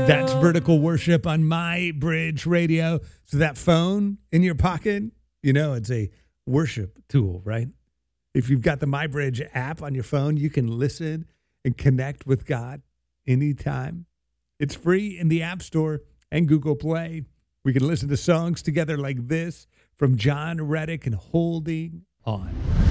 That's vertical worship on My Bridge Radio. So that phone in your pocket, it's a worship tool, right? If you've got the My Bridge app on your phone, you can listen and connect with God anytime. It's free in the App Store and Google Play. We can listen to songs together like this from John Reddick and Holding On.